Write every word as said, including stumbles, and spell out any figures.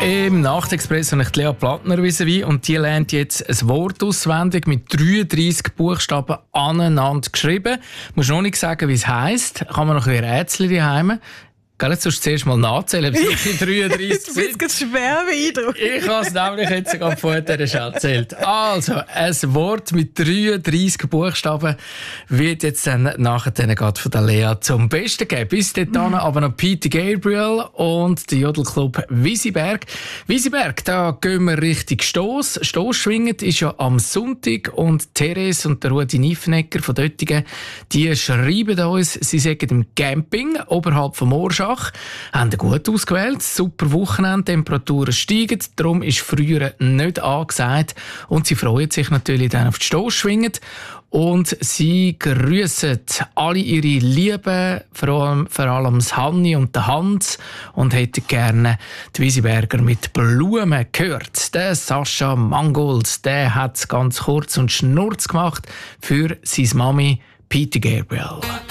Im Nachtexpress habe ich Lea Plattner vis-à-vis und die lernt jetzt ein Wort auswendig mit dreiunddreissig Buchstaben aneinander geschrieben. Ich muss noch nicht sagen, wie es heisst. Kann man noch ein Rätsel daheim. Gell, jetzt sollst du zuerst mal nachzählen, ob es wirklich dreiunddreissig sind. Du bist schwer beeindruckt. Ich habe es nämlich jetzt sogar vorher schon erzählt. Also, ein Wort mit dreiunddreissig Buchstaben wird jetzt dann nachher dann gerade von der Lea zum Besten geben. Bis dahin mhm. aber noch Peter Gabriel und der Jodelclub Wisiberg. Wisiberg, da gehen wir richtig Stoss. Stoss schwingen ist ja am Sonntag und Therese und der Rudi Niefenegger von Döttingen, die schreiben uns, sie sagen im Camping oberhalb vom Orschach. Haben gut ausgewählt, super Wochenende, Temperaturen steigen, darum ist früher nicht angesagt und sie freuen sich natürlich dann auf die Stossschwingen und sie grüssen alle ihre Lieben, vor allem, vor allem das Hanni und der Hans und hätten gerne die Wisiberger mit Blumen gehört. Der Sascha Mangold, der hat es ganz kurz und schnurz gemacht für seine Mami Peter Gabriel.